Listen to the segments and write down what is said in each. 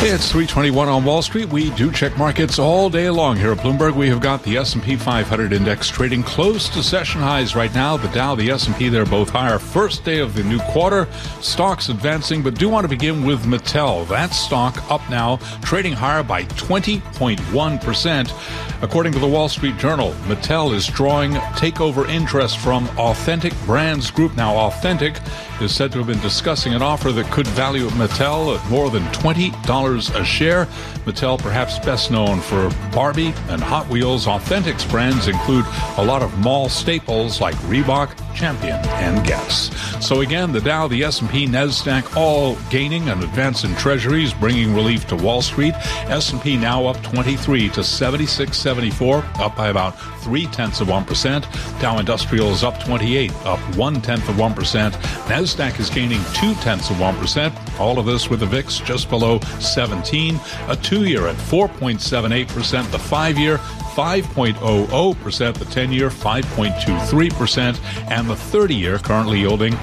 It's 3:21 on Wall Street. We do check markets all day long here at Bloomberg. We have got the S&P 500 index trading close to session highs right now. The Dow, the S&P, they're both higher. First day of the new quarter. Stocks advancing, but do want to begin with Mattel. That stock up now, trading higher by 20.1%. According to the Wall Street Journal, Mattel is drawing takeover interest from Authentic Brands Group. Now, Authentic is said to have been discussing an offer that could value Mattel at more than $20 a share. Mattel, perhaps best known for Barbie and Hot Wheels. Authentic's brands include a lot of mall staples like Reebok, Champion, and Guess. So again, the Dow, the S&P, NASDAQ all gaining, an advance in treasuries bringing relief to Wall Street. S&P now up 23 to 76.74, up by about 0.3%. Dow Industrial is up 28, up 0.1%. NASDAQ is gaining 0.2%. All of this with the VIX just below 17. A 2-year at 4.78%. The 5-year 5.00%, the 10-year 5.23%, and the 30-year currently yielding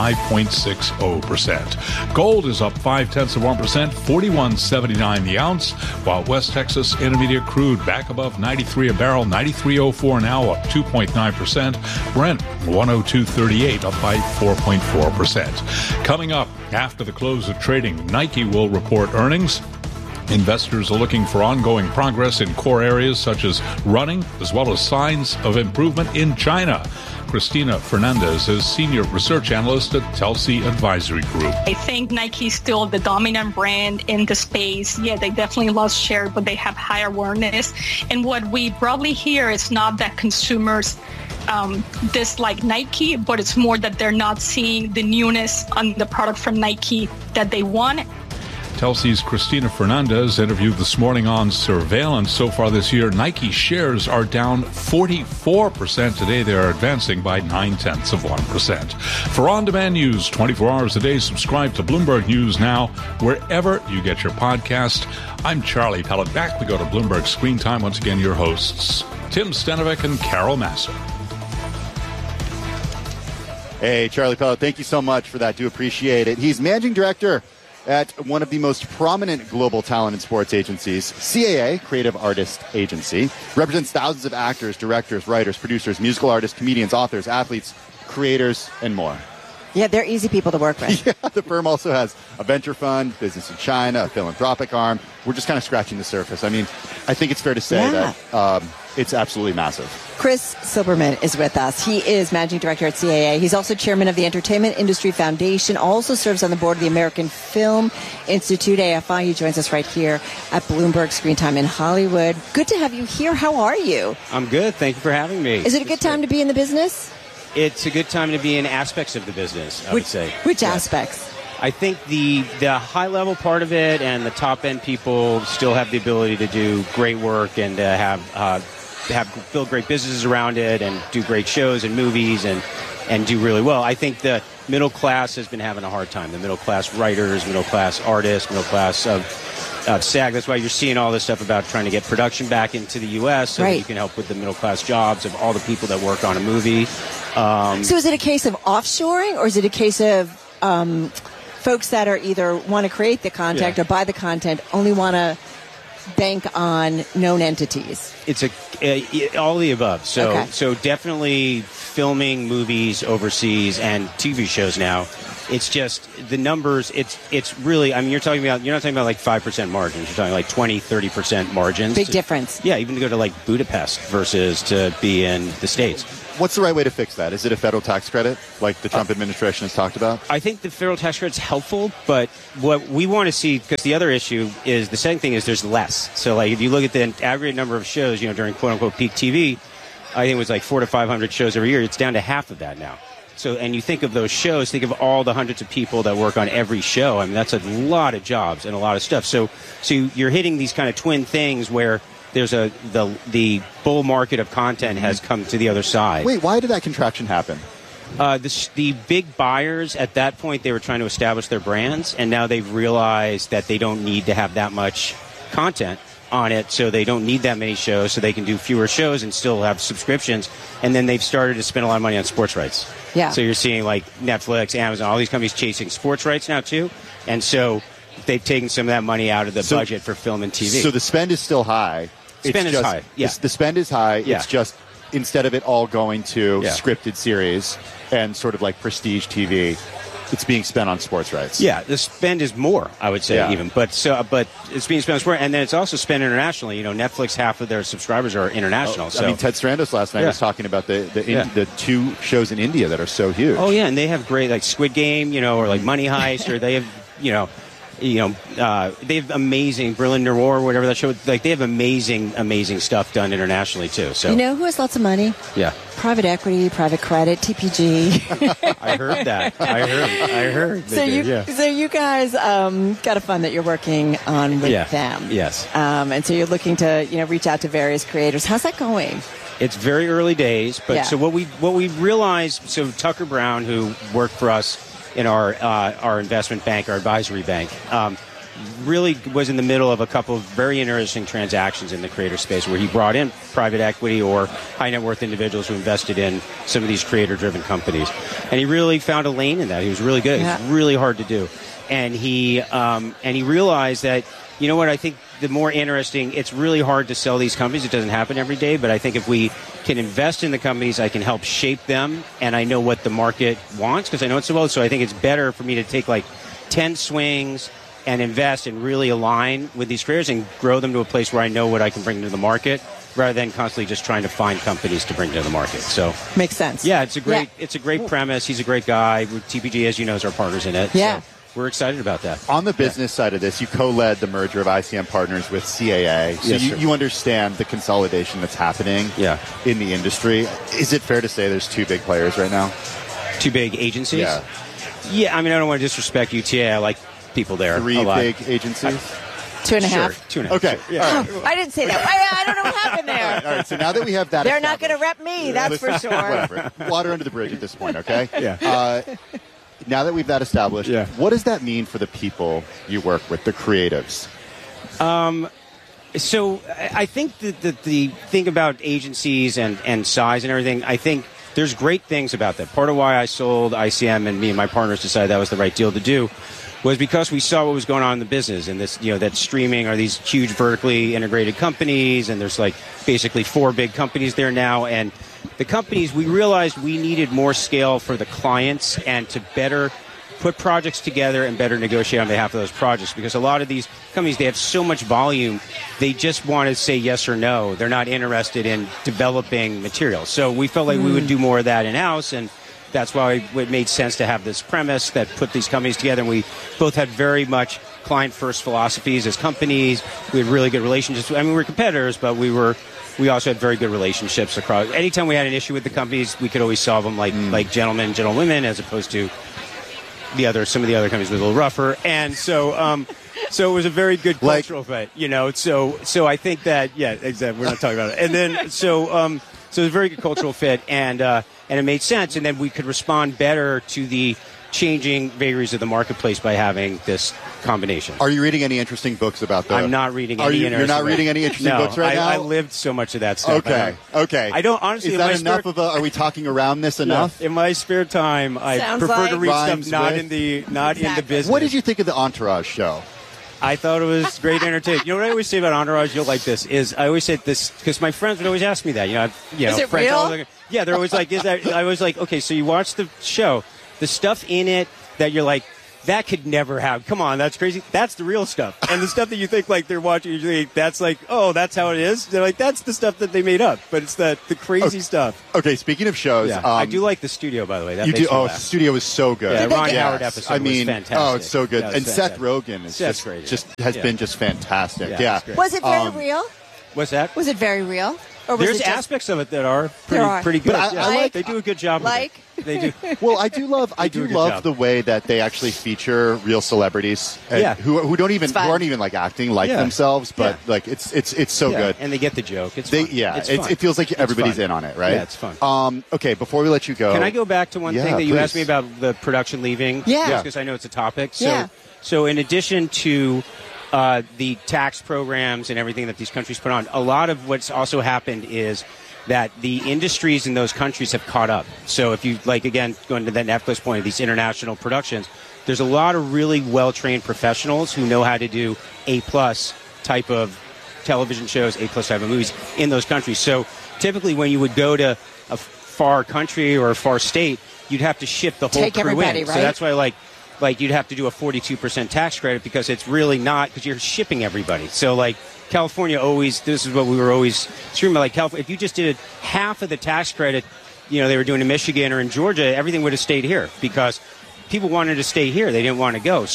5.60%. Gold is up 0.5%, $41.79 the ounce, while West Texas Intermediate crude back above 93 a barrel, 93.04 now, up 2.9%. Brent 102.38, up by 4.4%. Coming up after the close of trading, Nike will report earnings. Investors are looking for ongoing progress in core areas such as running, as well as signs of improvement in China. Cristina Fernandez is Senior Research Analyst at Telsey Advisory Group. I think Nike is still the dominant brand in the space. Yeah, they definitely lost share, but they have high awareness. And what we broadly hear is not that consumers dislike Nike, but it's more that they're not seeing the newness on the product from Nike that they want. Telsey's Cristina Fernandez interviewed this morning on surveillance. So far this year, Nike shares are down 44%. Today, they are advancing by 0.9%. For on-demand news, 24 hours a day, subscribe to Bloomberg News Now, wherever you get your podcast. I'm Charlie Pellet. Back we go to Bloomberg Screen Time. Once again, your hosts, Tim Stenovic and Carol Massar. Hey, Charlie Pellet, thank you so much for that. Do appreciate it. He's managing director at one of the most prominent global talent and sports agencies, CAA, Creative Artist Agency. Represents thousands of actors, directors, writers, producers, musical artists, comedians, authors, athletes, creators, and more. Yeah, they're easy people to work with. Yeah, the firm also has a venture fund, business in China, a philanthropic arm. We're just kind of scratching the surface. I mean, I think it's fair to say that it's absolutely massive. Chris Silberman is with us. He is Managing Director at CAA. He's also Chairman of the Entertainment Industry Foundation, also serves on the board of the American Film Institute, AFI. He joins us right here at Bloomberg Screen Time in Hollywood. Good to have you here. How are you? I'm good. Thank you for having me. Is it a good time to be in the business? It's a good time to be in aspects of the business, I would say. Which aspects? I think the high-level part of it and the top-end people still have the ability to do great work and to have build great businesses around it and do great shows and movies and do really well. I think the middle class has been having a hard time. The middle class writers, middle class artists, middle class of SAG. That's why you're seeing all this stuff about trying to get production back into the U.S. so that you can help with the middle class jobs of all the people that work on a movie. So is it a case of offshoring, or is it a case of folks that are either want to create the content or buy the content, only want to bank on known entities? It's all of the above. So definitely filming movies overseas and TV shows now. It's just the numbers. It's really. I mean, you're not talking about like 5% margins. You're talking like 20-30% margins. Big difference. Yeah, even to go to like Budapest versus to be in the States. What's the right way to fix that? Is it a federal tax credit like the Trump administration has talked about? I think the federal tax credit's helpful, but what we want to see, because the other issue is, the second thing is there's less. So like if you look at the aggregate number of shows, during quote-unquote peak TV, I think it was like 400 to 500 shows every year. It's down to half of that now. So, and you think of those shows, think of all the hundreds of people that work on every show. I mean, that's a lot of jobs and a lot of stuff. So you're hitting these kind of twin things where there's the bull market of content has come to the other side. Wait, why did that contraction happen? The big buyers at that point, they were trying to establish their brands, and now they've realized that they don't need to have that much content on it, so they don't need that many shows, so they can do fewer shows and still have subscriptions. And then they've started to spend a lot of money on sports rights. Yeah. So you're seeing like Netflix, Amazon, all these companies chasing sports rights now too. And so they've taken some of that money out of the budget for film and TV. So the spend is still high. Spend is high. Yeah. The spend is high. Yeah. It's just instead of it all going to scripted series and sort of like prestige TV, it's being spent on sports rights. Yeah, the spend is more, I would say, even. But it's being spent on sport, and then it's also spent internationally. You know, Netflix, half of their subscribers are international. I mean, Ted Strandos last night was talking about the 2 shows in India that are so huge. Oh yeah, and they have great like Squid Game, you know, or like Money Heist, or they have they have amazing Berlin Noir, whatever that show. Like they have amazing stuff done internationally too. So you know who has lots of money? Yeah, private equity, private credit, TPG. I heard that. I heard. So you guys got a fund that you're working on with them. Yes. And so you're looking to reach out to various creators. How's that going? It's very early days, but so what we realized. So Tucker Brown, who worked for us in our investment bank, our advisory bank, really was in the middle of a couple of very interesting transactions in the creator space where he brought in private equity or high net worth individuals who invested in some of these creator-driven companies. And he really found a lane in that. He was really good. It was really hard to do. And he realized that, you know what, I think the more interesting, it's really hard to sell these companies. It doesn't happen every day, but I think if we can invest in the companies, I can help shape them, and I know what the market wants because I know it so well. So I think it's better for me to take like 10 swings and invest and really align with these creators and grow them to a place where I know what I can bring to the market rather than constantly just trying to find companies to bring to the market. So makes sense. Yeah, it's a great premise. He's a great guy. TPG, as you know, is our partners in it. Yeah. So we're excited about that. On the business side of this, you co-led the merger of ICM Partners with CAA. So you understand the consolidation that's happening in the industry. Is it fair to say there's 2 big players right now? 2 big agencies? Yeah. Yeah, I mean, I don't want to disrespect UTA. I like people there. 3 big agencies? 2.5. Sure, 2.5. Okay. Sure. Yeah. Oh, I didn't say that. I don't know what happened there. All right. So now that we have that, they're not going to rep me. That's for sure. Whatever. Water under the bridge at this point. Okay. Yeah. Now that we've that established, what does that mean for the people you work with, the creatives? So I think that the thing about agencies and size and everything, I think there's great things about that. Part of why I sold ICM and me and my partners decided that was the right deal to do was because we saw what was going on in the business and this, that streaming are these huge vertically integrated companies, and there's like basically 4 big companies there now, and the companies, we realized we needed more scale for the clients and to better put projects together and better negotiate on behalf of those projects, because a lot of these companies, they have so much volume, they just want to say yes or no. They're not interested in developing material. So we felt like we would do more of that in-house, and that's why it made sense to have this premise that put these companies together. And we both had very much client-first philosophies as companies. We had really good relationships. I mean, we were competitors, but we also had very good relationships across. Anytime we had an issue with the companies, we could always solve them like gentlemen, gentlewomen, as opposed to some of the other companies were a little rougher. And so so it was a very good cultural fit, So I think that, exactly. We're not talking about it. And then so it was a very good cultural fit, and it made sense. And then we could respond better to the changing vagaries of the marketplace by having this combination. Are you reading any interesting books about that? I'm not reading any interesting You're not reading any interesting books right now? I lived so much of that stuff. Okay. I don't, honestly... Is that enough of a... Are we talking around this enough? In my spare time, I prefer to read stuff not in the business. What did you think of the Entourage show? I thought it was great entertainment. You know what I always say about Entourage? You'll like this. Is I always say this because my friends would always ask me that. Is it real? Yeah, they're always like, "Is that?" I was like, "Okay, so you watch the show, the stuff in it that you're like, that could never happen. Come on, that's crazy. That's the real stuff. And the stuff that you think like they're watching, you think that's like, oh, that's how it is. They're like, that's the stuff that they made up. But it's the crazy stuff. Okay, speaking of shows, I do like the studio, by the way. That you do. Oh, the studio is so good. Yeah, Ron Howard episode was fantastic. Oh, it's so good. And fantastic. Seth Rogen is been just fantastic. Yeah. Was it very real? What's that? Was it very real? Or was There's it just... aspects of it that are pretty good. But I like, they do a good job. They do. Well, I do love the way that they actually feature real celebrities who aren't even like acting like themselves, but like it's so good. And they get the joke. It's fun. It feels like everybody's in on it, right? Yeah, it's fun. Okay, before we let you go, can I go back to one thing that you asked me about the production leaving? Yeah, because I know it's a topic. So in addition to the tax programs and everything that these countries put on, a lot of what's also happened is that the industries in those countries have caught up. So if you, like, again, going to that Netflix point of these international productions, there's a lot of really well-trained professionals who know how to do A-plus type of television shows, A-plus type of movies in those countries. So typically when you would go to a far country or a far state, you'd have to ship the whole Take crew everybody, in. right? So that's why like you'd have to do a 42% tax credit because it's really not, because you're shipping everybody. So like California always, this is what we were always screaming, like California, if you just did half of the tax credit, they were doing in Michigan or in Georgia, everything would have stayed here because people wanted to stay here. They didn't want to go.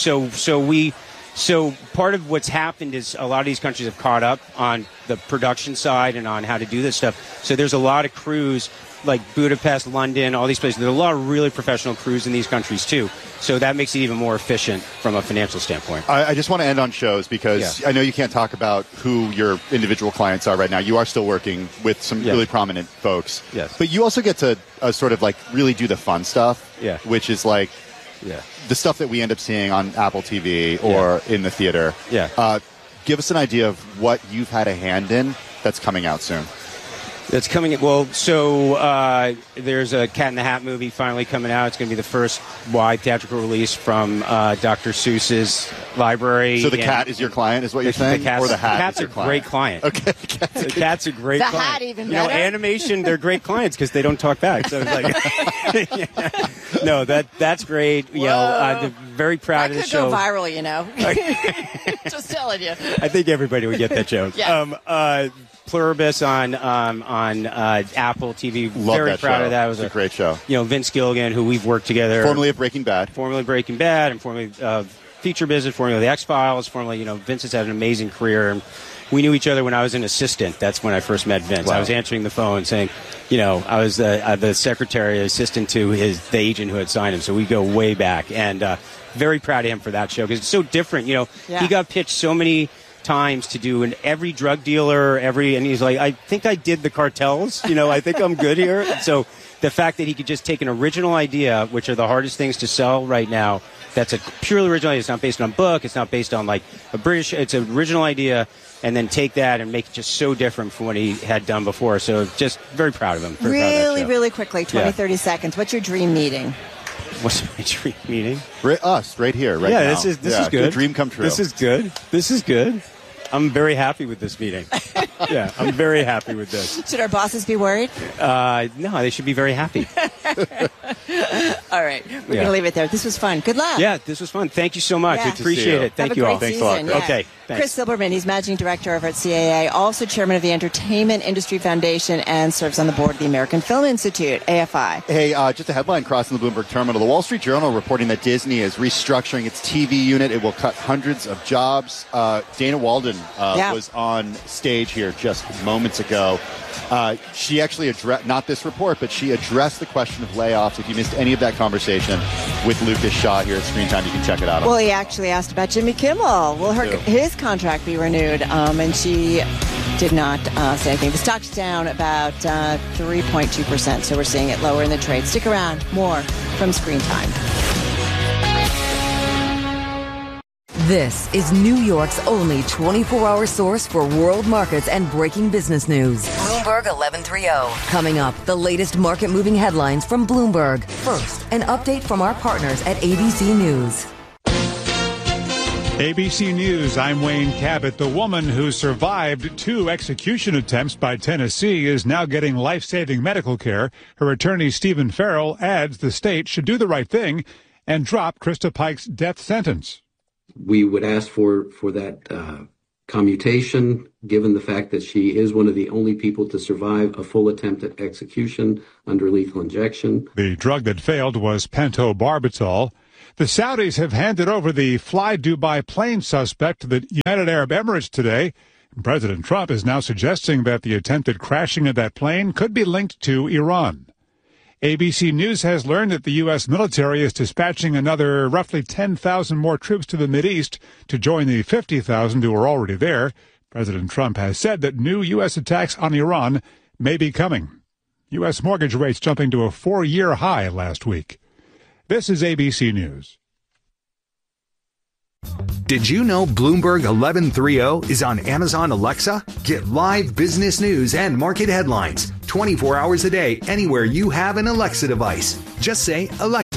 So part of what's happened is a lot of these countries have caught up on the production side and on how to do this stuff. So there's a lot of crews like Budapest, London, all these places. There are a lot of really professional crews in these countries too. So that makes it even more efficient from a financial standpoint. I just want to end on shows because I know you can't talk about who your individual clients are right now. You are still working with some really prominent folks. Yes. But you also get to sort of like really do the fun stuff, which is like the stuff that we end up seeing on Apple TV or in the theater. Give us an idea of what you've had a hand in that's coming out soon. That's coming. Well, so there's a Cat in the Hat movie finally coming out. It's going to be the first wide theatrical release from Dr. Seuss's library. So the cat is your client, is what you're saying? Or the hat cat's is your a client? great client. Okay. The cat's a great client. The hat even better? Animation, they're great clients because they don't talk back. So it's like, no, that's great. I'm very proud of the show. That could go viral, Just telling you. I think everybody would get that joke. Pluribus on Apple TV. Love Very that proud show. of that. It was a great show. Vince Gilligan, who we've worked together. Formerly of Breaking Bad. And formerly Feature Business, formerly the X-Files, formerly, Vince has had an amazing career. And we knew each other when I was an assistant. That's when I first met Vince. Wow. I was answering the phone saying, I was the secretary, assistant to the agent who had signed him. So we go way back. And very proud of him for that show because it's so different. He got pitched so many times to do in every drug dealer, and he's like, I think I did the cartels, I think I'm good here. So the fact that he could just take an original idea, which are the hardest things to sell right now, that's a purely original idea. It's not based on a book. It's not based on like it's an original idea, and then take that and make it just so different from what he had done before. So just very proud of him. Really quickly, 30 seconds. What's your dream meeting? What's my dream meeting? Us, right here, right now. This is good. Dream come true. This is good. I'm very happy with this meeting. I'm very happy with this. Should our bosses be worried? No, they should be very happy. All right. We're going to leave it there. This was fun. Good luck. Yeah, this was fun. Thank you so much. Yeah. We appreciate it. Thank you all. Thanks a lot. Okay. Thanks. Chris Silberman, he's Managing Director over at CAA, also Chairman of the Entertainment Industry Foundation, and serves on the board of the American Film Institute, AFI. Hey, just a headline crossing the Bloomberg terminal. The Wall Street Journal reporting that Disney is restructuring its TV unit. It will cut hundreds of jobs. Dana Walden was on stage here just moments ago. She actually addressed, not this report, but she addressed the question of layoffs. If you missed any of that conversation with Lucas Shaw here at Screen Time, you can check it out. Well, he actually asked about Jimmy Kimmel. Will his contract be renewed? And she did not say anything. The stock's down about 3.2%, so we're seeing it lower in the trade. Stick around. More from Screen Time. This is New York's only 24-hour source for world markets and breaking business news. Bloomberg 1130. Coming up, the latest market-moving headlines from Bloomberg. First, an update from our partners at ABC News. ABC News, I'm Wayne Cabot. The woman who survived 2 execution attempts by Tennessee is now getting life-saving medical care. Her attorney, Stephen Farrell, adds the state should do the right thing and drop Krista Pike's death sentence. We would ask for that commutation, given the fact that she is one of the only people to survive a full attempt at execution under lethal injection. The drug that failed was pentobarbital. The Saudis have handed over the Fly Dubai plane suspect to the United Arab Emirates today. President Trump is now suggesting that the attempted crashing of that plane could be linked to Iran. ABC News has learned that the U.S. military is dispatching another roughly 10,000 more troops to the Mideast to join the 50,000 who are already there. President Trump has said that new U.S. attacks on Iran may be coming. U.S. mortgage rates jumping to a 4-year high last week. This is ABC News. Did you know Bloomberg 1130 is on Amazon Alexa? Get live business news and market headlines 24 hours a day anywhere you have an Alexa device. Just say, Alexa.